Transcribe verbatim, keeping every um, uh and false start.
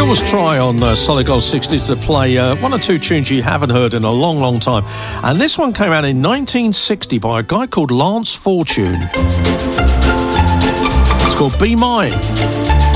always try on uh, Solid Gold sixties to play uh, one or two tunes you haven't heard in a long, long time. And this one came out in nineteen sixty by a guy called Lance Fortune. It's called Be Mine.